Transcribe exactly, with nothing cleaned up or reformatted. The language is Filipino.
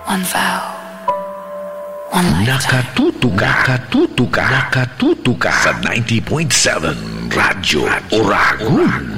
one vow, one lifetime. Nakatutuka, nakatutuka, nakatutuka sa ninety point seven Radyo Oragon.